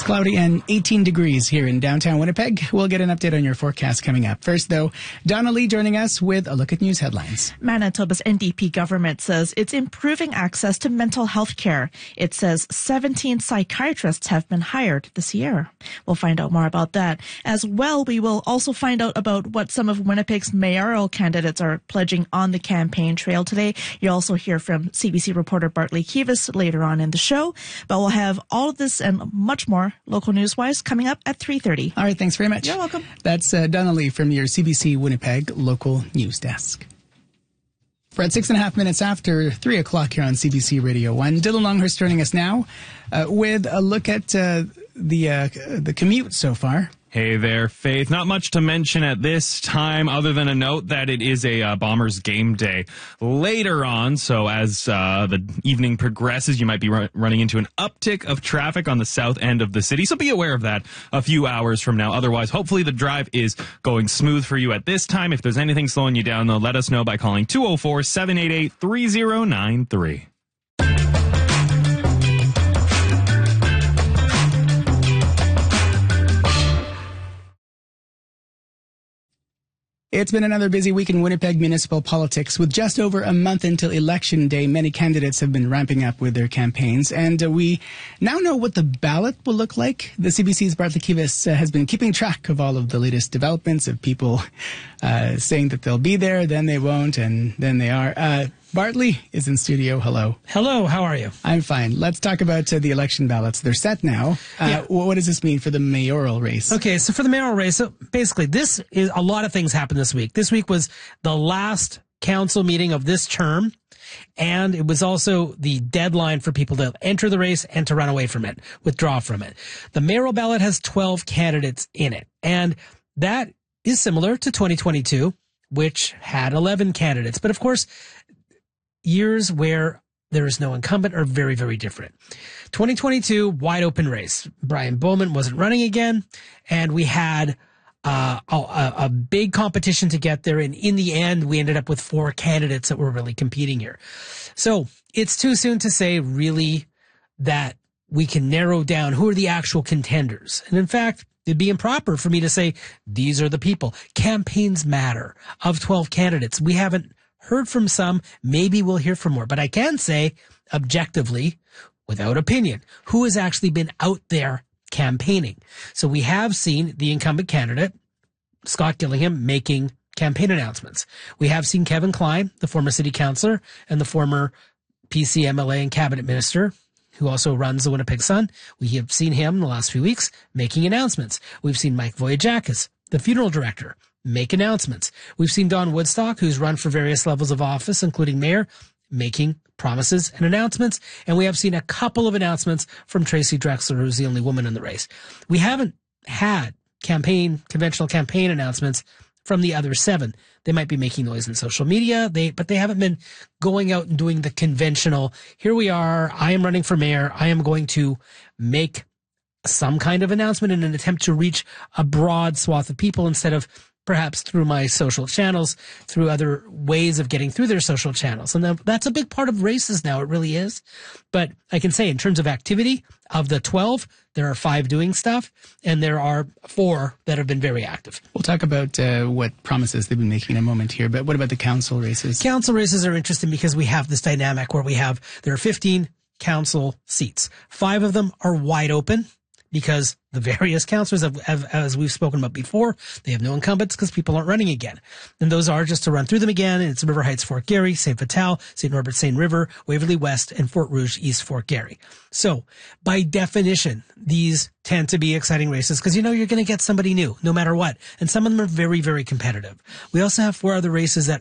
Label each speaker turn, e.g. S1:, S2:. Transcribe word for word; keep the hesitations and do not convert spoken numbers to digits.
S1: It's cloudy and eighteen degrees here in downtown Winnipeg. We'll get an update on your forecast coming up. First, though, Donna Lee joining us with a look at news headlines.
S2: Manitoba's N D P government says it's improving access to mental health care. It says seventeen psychiatrists have been hired this year. We'll find out more about that. As well, we will also find out about what some of Winnipeg's mayoral candidates are pledging on the campaign trail today. You'll also hear from C B C reporter Bartley Kivas later on in the show. But we'll have all of this and much more local news-wise coming up at three thirty.
S1: All right, thanks very much.
S2: You're welcome.
S1: That's uh, Donna Lee from your C B C Winnipeg local news desk. We're at six and a half minutes after three o'clock here on C B C Radio one. Dylan Longhurst joining us now uh, with a look at uh, the uh, the commute so far.
S3: Hey there, Faith. Not much to mention at this time other than a note that it is a uh, Bombers game day later on. So as uh, the evening progresses, you might be run- running into an uptick of traffic on the south end of the city. So be aware of that a few hours from now. Otherwise, hopefully the drive is going smooth for you at this time. If there's anything slowing you down, though, let us know by calling two oh four, seven eight eight, three oh nine three.
S1: It's been another busy week in Winnipeg municipal politics. With just over a month until Election Day, many candidates have been ramping up with their campaigns, and uh, we now know what the ballot will look like. The C B C's Bartley Kivas uh, has been keeping track of all of the latest developments of people uh, saying that they'll be there, then they won't, and then they are. Uh, Bartley is in studio. Hello.
S4: Hello, how are you?
S1: I'm fine. Let's talk about uh, the election ballots. They're set now. Uh,
S4: Yeah.
S1: What does this mean for the mayoral race?
S4: Okay, so for the mayoral race, so basically this is a lot of things happened this week. This week was the last council meeting of this term, and it was also the deadline for people to enter the race and to run away from it, withdraw from it. The mayoral ballot has twelve candidates in it, and that is similar to twenty twenty-two, which had eleven candidates. But of course, years where there is no incumbent are very, very different. twenty twenty-two, wide open race. Brian Bowman wasn't running again, and we had uh, a, a big competition to get there. And in the end, we ended up with four candidates that were really competing here. So it's too soon to say really that we can narrow down who are the actual contenders. And in fact, it'd be improper for me to say these are the people. Campaigns matter. Of twelve candidates, we haven't heard from some, maybe we'll hear from more. But I can say, objectively, without opinion, who has actually been out there campaigning. So we have seen the incumbent candidate, Scott Gillingham, making campaign announcements. We have seen Kevin Klein, the former city councillor and the former P C M L A and cabinet minister, who also runs the Winnipeg Sun. We have seen him in the last few weeks making announcements. We've seen Mike Voyagakis, the funeral director, make announcements. We've seen Don Woodstock, who's run for various levels of office, including mayor, making promises and announcements. And we have seen a couple of announcements from Tracy Drexler, who's the only woman in the race. We haven't had campaign, conventional campaign announcements from the other seven. They might be making noise in social media, they, but they haven't been going out and doing the conventional, here we are, I am running for mayor, I am going to make some kind of announcement in an attempt to reach a broad swath of people instead of perhaps through my social channels, through other ways of getting through their social channels. And that's a big part of races now. It really is. But I can say in terms of activity, of the twelve, there are five doing stuff, and there are four that have been very active.
S1: We'll talk about uh, what promises they've been making in a moment here, but what about the council races?
S4: Council races are interesting because we have this dynamic where we have, there are fifteen council seats. Five of them are wide open, because the various councillors, have, have, as we've spoken about before, they have no incumbents because people aren't running again. And those are, just to run through them again, it's River Heights, Fort Garry, Saint Vital, Saint Norbert, Saint River, Waverly West, and Fort Rouge, East Fort Garry. So, by definition, these tend to be exciting races because you know you're going to get somebody new, no matter what. And some of them are very, very competitive. We also have four other races that